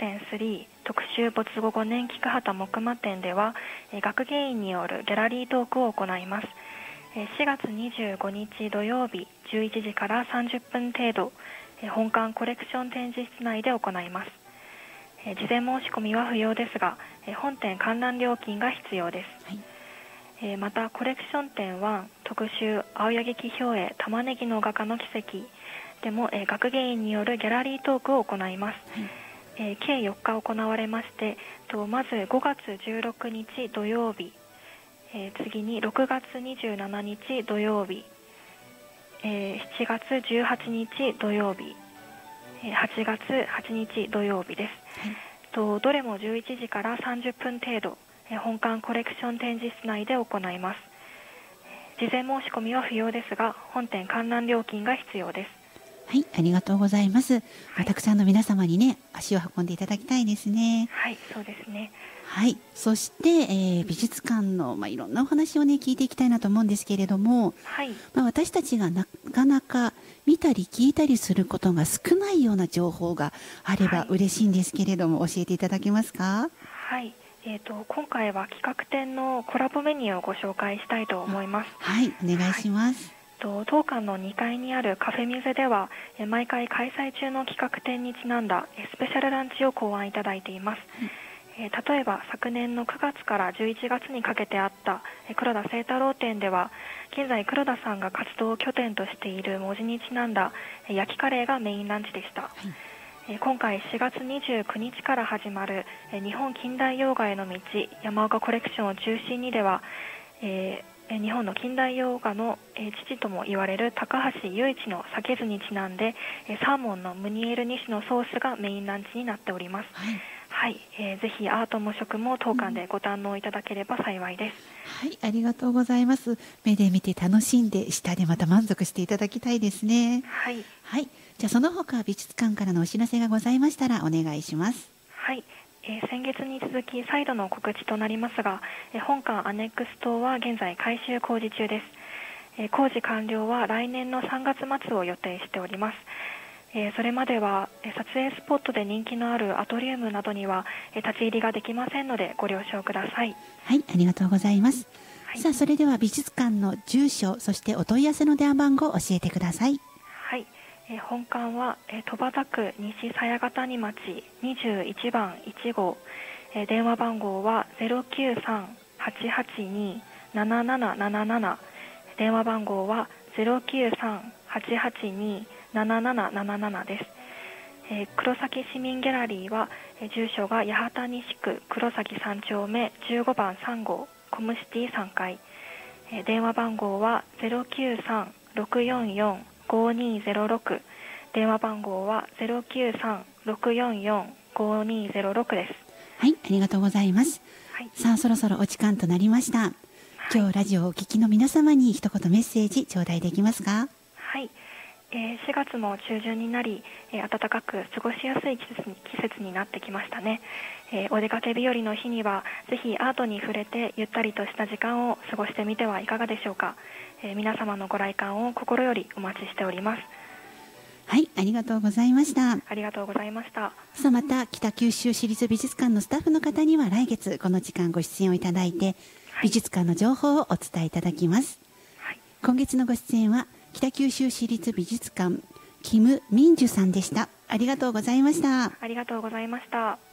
展3特集没後5年菊畑木馬展では、学芸員によるギャラリートークを行います。4月25日土曜日11時から30分程度、本館コレクション展示室内で行います。事前申し込みは不要ですが、本展観覧料金が必要です。はい、またコレクション展は特集青柳紀兵衛玉ねぎの画家の奇跡でも、学芸員によるギャラリートークを行います。はい、計4日行われまして、まず5月16日土曜日、次に6月27日土曜日、7月18日土曜日、8月8日土曜日です。はい、どれも11時から30分程度、本館コレクション展示室内で行います。事前申し込みは不要ですが、本展観覧料金が必要です。 はい、ありがとうございます。たくさんの皆様にね、足を運んでいただきたいですね。 はい、そうですね。 はい、そして、美術館の、いろんなお話をね聞いていきたいなと思うんですけれども、 はい、 私たちがなかなか見たり聞いたりすることが少ないような情報があれば嬉しいんですけれども、教えていただけますか？ はい、今回は企画展のコラボメニューをご紹介したいと思います。 はい、お願いします。 当館の2階にあるカフェミュゼでは、毎回開催中の企画展にちなんだスペシャルランチを考案いただいています。例えば昨年の9月から11月にかけてあった黒田清太郎展では、現在黒田さんが活動拠点としている門司にちなんだ焼きカレーがメインランチでした。今回4月29日から始まる日本近代洋画への道山岡コレクションを中心にでは、日本の近代洋画の父とも言われる高橋由一の酒図にちなんでサーモンのムニエル2種のソースがメインランチになっております。はい、ぜひアートも食も当館でご堪能いただければ幸いです。 はい、ありがとうございます。目で見て楽しんで、舌でまた満足していただきたいですね。 はい、 はい、じゃあその他美術館からのお知らせがございましたらお願いします。 はい、先月に続き再度の告知となりますが、本館アネックス棟は現在改修工事中です。工事完了は来年の3月末を予定しております。それまでは撮影スポットで人気のあるアトリウムなどには立ち入りができませんのでご了承ください。 はい、ありがとうございます。はい、さあそれでは美術館の住所、そしてお問い合わせの電話番号を教えてください。 はい、本館は戸畑区西鞘ヶ谷町21番1号、電話番号は 093-882-7777、電話番号は 093-882-7777 です。黒崎市民ギャラリーは住所が八幡西区黒崎3丁目15番3号コムシティ3階、電話番号は 093-644-5206、電話番号は 093-644-5206 です。 はい、ありがとうございます。はい、さあそろそろお時間となりました。今日ラジオをお聞きの皆様に一言メッセージ頂戴できますか？ はい、4月も中旬になり、暖かく過ごしやすい季節になってきましたね。お出かけ日和の日にはぜひアートに触れてゆったりとした時間を過ごしてみてはいかがでしょうか。皆様のご来館を心よりお待ちしております。 はい、ありがとうございました。 ありがとうございました。 さあまた北九州市立美術館のスタッフの方には来月この時間ご出演をいただいて、美術館の情報をお伝えいただきます。はい、今月のご出演は北九州市立美術館キム・ミンジュさんでした。ありがとうございました。 ありがとうございました。